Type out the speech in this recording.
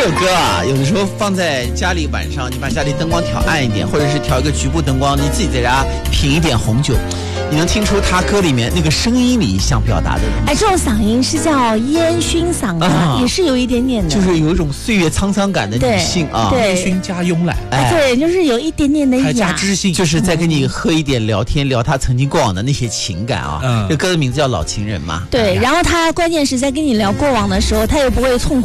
首歌啊，有的时候放在家里，晚上你把家里灯光调暗一点，或者是调一个局部灯光，你自己在家品一点红酒，你能听出他歌里面那个声音里想表达的东西。 哎，这种嗓音是叫烟熏嗓的，也是有一点点的， 就是有一种岁月沧桑感的女性啊， 对， 烟熏加慵懒， 对，就是有一点点的还加雅， 知性， 就是在跟你喝一点聊天，聊他曾经过往的那些情感啊。这歌的名字叫《老情人》嘛。 对，然后他关键是在跟你聊过往的时候，他又不会痛